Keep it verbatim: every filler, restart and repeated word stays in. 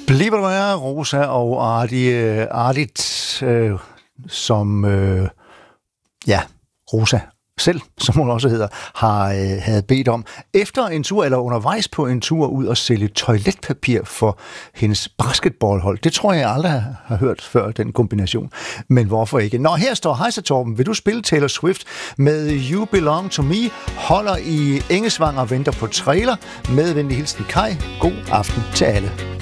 Bliver du med, Rosa og Arti, Artit, øh, som, øh, ja, Rosa selv, som hun også hedder, har øh, havde bedt om, efter en tur, eller undervejs på en tur, ud og sælge toiletpapir for hendes basketballhold. Det tror jeg aldrig har hørt før, den kombination. Men hvorfor ikke? Nå, her står Hejse Torben. Vil du spille Taylor Swift med You Belong To Me? Holder i Engesvang og venter på trailer. Med venlig hilsen Kai. God aften til alle.